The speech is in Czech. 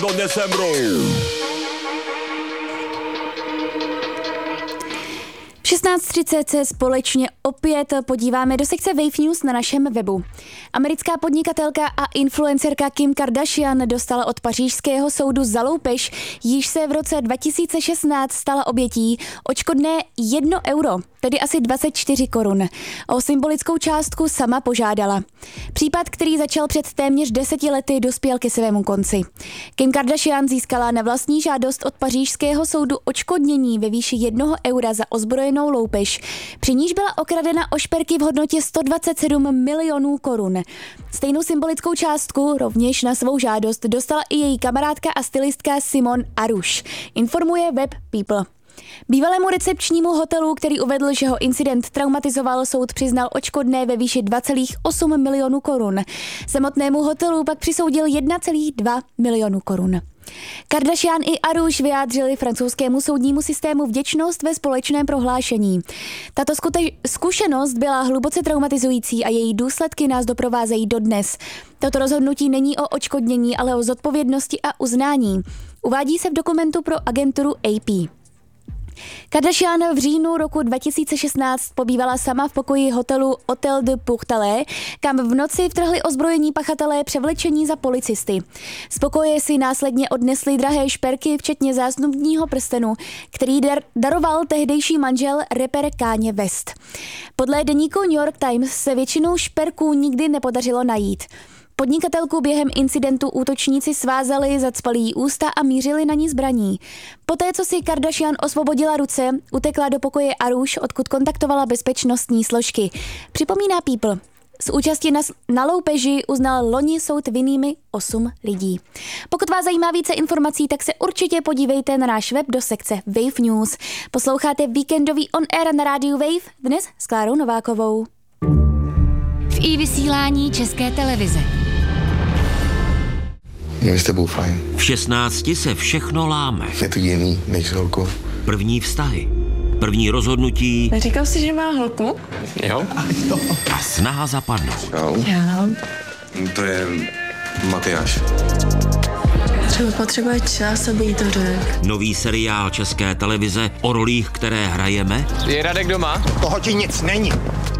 donde sembró. V 16:30 se společně opět podíváme do sekce Wave News na našem webu. Americká podnikatelka a influencerka Kim Kardashian dostala od pařížského soudu za loupež, již se v roce 2016 stala obětí, odškodné 1 euro, tedy asi 24 korun. O symbolickou částku sama požádala. Případ, který začal před téměř 10 lety, dospěl ke svému konci. Kim Kardashian získala na vlastní žádost od pařížského soudu odškodnění ve výši 1 eura za ozbrojenou loupež, při níž byla okradena o šperky v hodnotě 127 milionů korun. Stejnou symbolickou částku rovněž na svou žádost dostala i její kamarádka a stylistka Simone Aruš, informuje web People. Bývalému recepčnímu hotelu, který uvedl, že ho incident traumatizoval, soud přiznal odškodné ve výši 2,8 milionů korun. Samotnému hotelu pak přisoudil 1,2 milionu korun. Kardashian i Aruš vyjádřili francouzskému soudnímu systému vděčnost ve společném prohlášení. Tato zkušenost byla hluboce traumatizující a její důsledky nás doprovázejí dodnes. Toto rozhodnutí není o odškodnění, ale o zodpovědnosti a uznání. Uvádí se v dokumentu pro agenturu AP. Kardashian v říjnu roku 2016 pobývala sama v pokoji hotelu Hotel de Pourtalais, kam v noci vtrhli ozbrojení pachatelé převlečení za policisty. Z pokoje si následně odnesli drahé šperky, včetně zásnubního prstenu, který daroval tehdejší manžel rapper Kanye West. Podle deníku New York Times se většinu šperků nikdy nepodařilo najít. Podnikatelku během incidentu útočníci svázali, zacpali jí ústa a mířili na ní zbraní. Poté, co si Kardashian osvobodila ruce, utekla do pokoje Aruš, odkud kontaktovala bezpečnostní složky. Připomíná People. Z účasti na loupeži uznal loni soud vinnými 8 lidí. Pokud vás zajímá více informací, tak se určitě podívejte na náš web do sekce Wave News. Posloucháte víkendový On Air na rádiu Wave, dnes s Klárou Novákovou. V iVysílání České televize. Je s tebou fajn. V 16 se všechno láme. Je to jiný než holku. První vztahy, první rozhodnutí. Neříkal jsi, že má holku? Jo. A snaha zapadnout. Já. To je Matyáš. Třeba potřebuje čas, aby jí to řekl. Nový seriál České televize o rolích, které hrajeme. Je Radek doma? Toho ti nic není.